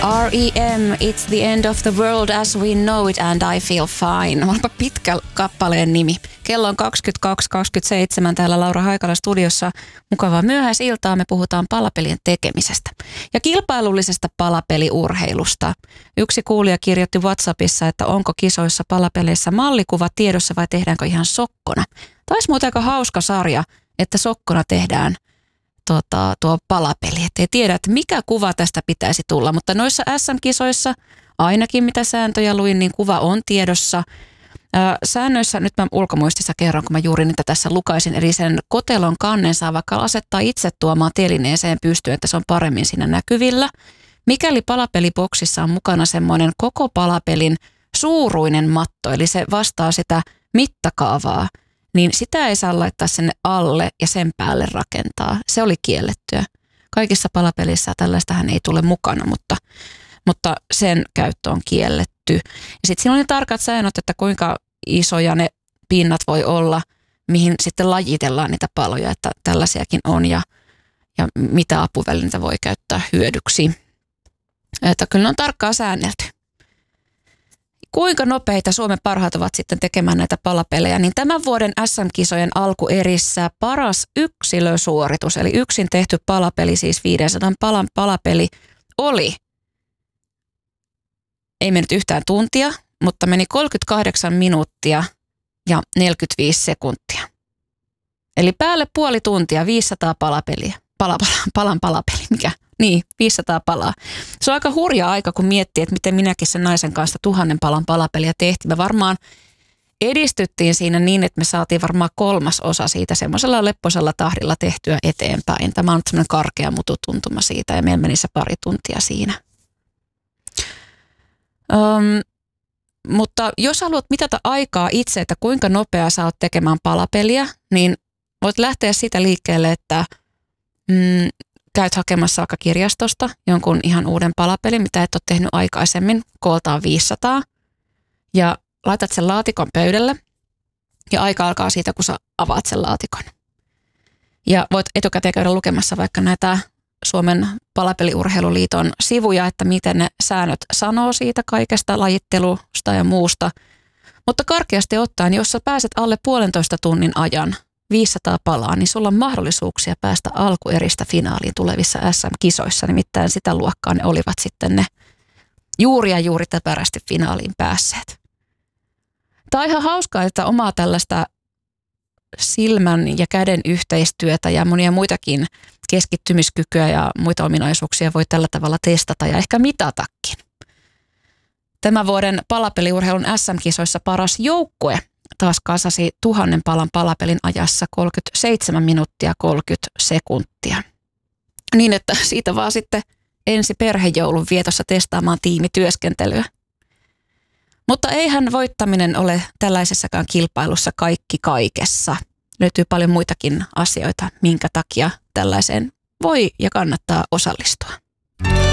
R.E.M. It's the end of the world as we know it and I feel fine. Onpa pitkä kappaleen nimi. Kello on 22.27 täällä Laura Haikala studiossa. Mukavaa myöhäisiltaa. Me puhutaan palapelien tekemisestä ja kilpailullisesta palapeliurheilusta. Yksi kuulija kirjoitti WhatsAppissa, että onko kisoissa palapeleissä mallikuva tiedossa vai tehdäänkö ihan sokkona. Taisi muuten aika hauska sarja, että sokkona tehdään tuo palapeli. Et ei tiedä, että mikä kuva tästä pitäisi tulla, mutta noissa SM-kisoissa ainakin mitä sääntöjä luin, niin kuva on tiedossa. Säännöissä, nyt mä ulkomuistissa kerron, kun mä juuri niitä tässä lukaisin, eli sen kotelon kannen saa vaikka asettaa itse tuomaan telineeseen pystyyn, että se on paremmin siinä näkyvillä. Mikäli palapeliboksissa on mukana semmoinen koko palapelin suuruinen matto, eli se vastaa sitä mittakaavaa, niin sitä ei saa laittaa sinne alle ja sen päälle rakentaa. Se oli kiellettyä. Kaikissa palapelissä tällaistähän ei tule mukana, mutta sen käyttö on kielletty. Ja sitten siinä on ne tarkat säännöt, että kuinka isoja ne pinnat voi olla, mihin sitten lajitellaan niitä paloja, että tällaisiakin on ja mitä apuvälineitä voi käyttää hyödyksi. Että kyllä ne on tarkkaan säännelty. Kuinka nopeita Suomen parhaat ovat sitten tekemään näitä palapelejä, niin tämän vuoden SM-kisojen alkuerissä paras yksilösuoritus, eli yksin tehty palapeli, siis 500 palan palapeli, ei mennyt yhtään tuntia, mutta meni 38 minuuttia ja 45 sekuntia. Eli päälle puoli tuntia 500 palapeliä. Palapeli, mikä? Niin, 500 palaa. Se on aika hurja aika, kun miettii, että miten minäkin sen naisen kanssa 1000 palan palapeliä tehtiin. Me varmaan edistyttiin siinä niin, että me saatiin varmaan 1/3 siitä semmoisella lepposella tahdilla tehtyä eteenpäin. Tämä on semmoinen karkea mututuntuma siitä ja meillä meni se pari tuntia siinä. Mutta jos haluat mitata aikaa itse, että kuinka nopea sä oot tekemään palapeliä, niin voit lähteä siitä liikkeelle, että käyt hakemassa vaikka kirjastosta jonkun ihan uuden palapelin, mitä et ole tehnyt aikaisemmin, kooltaan 500, ja laitat sen laatikon pöydälle, ja aika alkaa siitä, kun sä avaat sen laatikon. Ja voit etukäteen käydä lukemassa vaikka näitä Suomen palapeliurheiluliiton sivuja, että miten ne säännöt sanoo siitä kaikesta lajittelusta ja muusta. Mutta karkeasti ottaen, jos sä pääset alle 1,5 tunnin ajan 500 palaa, niin sulla on mahdollisuuksia päästä alkueristä finaaliin tulevissa SM-kisoissa. Nimittäin sitä luokkaa ne olivat sitten ne juuri täpärästi finaaliin päässeet. Tämä on ihan hauskaa, että omaa tällaista silmän ja käden yhteistyötä ja monia muitakin keskittymiskykyä ja muita ominaisuuksia voi tällä tavalla testata ja ehkä mitatakin. Tämän vuoden palapeliurheilun SM-kisoissa paras joukkue taas kasasi 1000 palan palapelin ajassa 37 minuuttia 30 sekuntia. Niin, että siitä vaan sitten ensi perhejoulun vietossa testaamaan tiimityöskentelyä. Mutta eihän voittaminen ole tällaisessakaan kilpailussa kaikki kaikessa. Löytyy paljon muitakin asioita, minkä takia tällaiseen voi ja kannattaa osallistua.